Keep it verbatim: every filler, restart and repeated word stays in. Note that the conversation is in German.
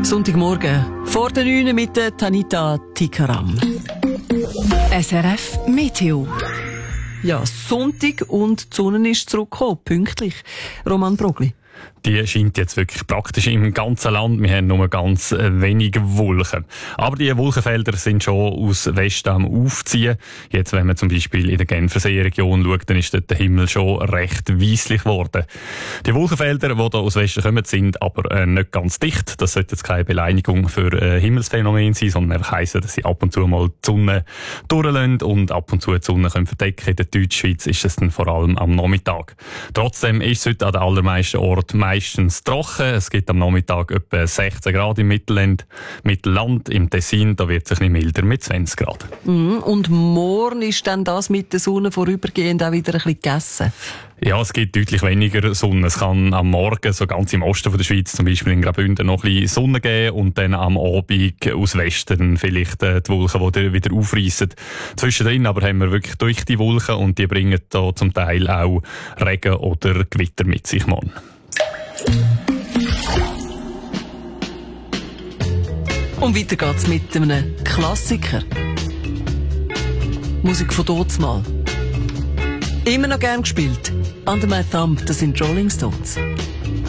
Sonntagmorgen vor der neun mit der Tanita Tikaram. S R F Meteo. Ja, Sonntag und die Sonne ist zurückgekommen, pünktlich. Roman Brogli. Die scheint jetzt wirklich praktisch im ganzen Land. Wir haben nur ganz wenige Wolken. Aber die Wolkenfelder sind schon aus Westen am Aufziehen. Jetzt, wenn man zum Beispiel in der Genfersee-Region schaut, dann ist dort der Himmel schon recht weisslich geworden. Die Wolkenfelder, die hier aus Westen kommen, sind aber äh, nicht ganz dicht. Das sollte jetzt keine Beleidigung für äh, Himmelsphänomen sein, sondern einfach heissen, dass sie ab und zu mal die Sonne durchlassen und ab und zu die Sonne können verdecken. In der Deutschschweiz ist es dann vor allem am Nachmittag. Trotzdem ist es heute an den allermeisten Orten meistens trocken. Es gibt am Nachmittag etwa sechzehn Grad im Mittelland. Mittelland, im Tessin, da wird es ein bisschen milder mit zwanzig Grad. Mm, und morgen ist dann das mit der Sonne vorübergehend auch wieder ein bisschen gegessen? Ja, es gibt deutlich weniger Sonne. Es kann am Morgen, so ganz im Osten von der Schweiz, zum Beispiel in Graubünden, noch ein bisschen Sonne geben und dann am Abend aus Westen vielleicht äh, die Wolken, die wieder aufreissen. Zwischendrin aber haben wir wirklich durch die Wolken und die bringen da zum Teil auch Regen oder Gewitter mit sich morgen. Und weiter geht's mit einem Klassiker. Musik von damals. Immer noch gern gespielt. Under My Thumb, das sind Rolling Stones.